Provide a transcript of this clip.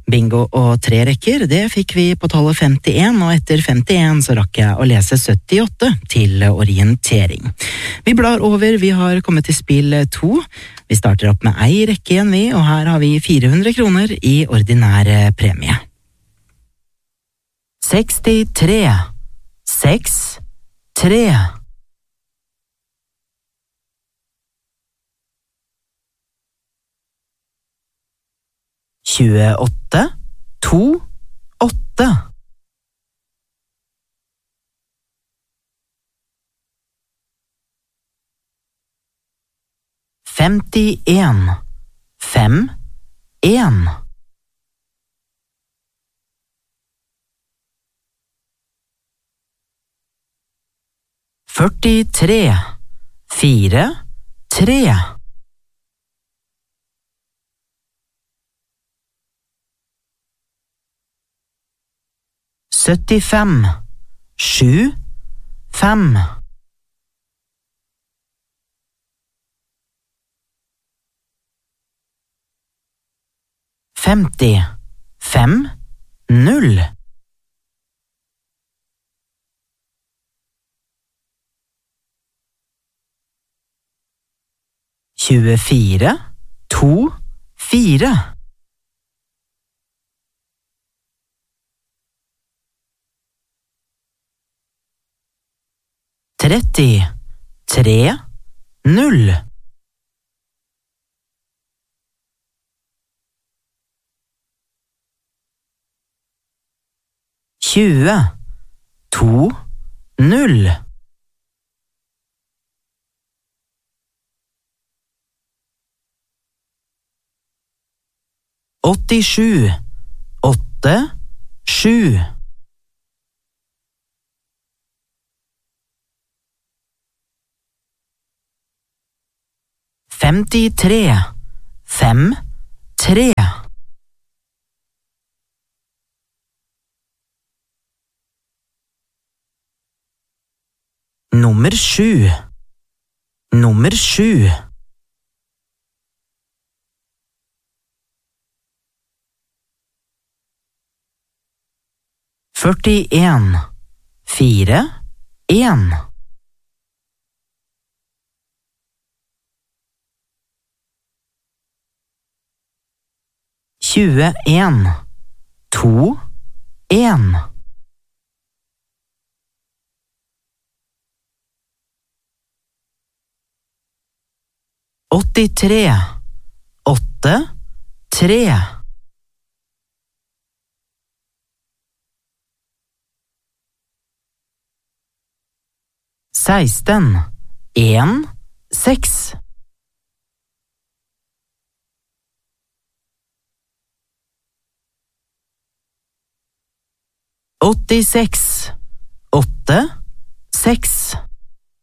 Bingo og 3 rekker, det fikk vi på tallet 51, og etter 51 så rakk jeg å lese 78 til orientering. Vi blar over, vi har kommet til spill 2. Vi starter opp med ei rekke igjen vi, og her har vi 400 kroner i ordinær premie. 63, 6, 3. 28, 2, 8. 51, 5, 1. 43, 4, 3. 75, 7, 5. 50, 5, 0. 24, 2, 4. 30, 3, 0. 20, 2, 0. 87, 8, 7. 53, 5, 3. 7, 7. 41, 4, 1. 21, 2, 1. 83, 8, 3. 16, 1, 6. 86, 8, 6.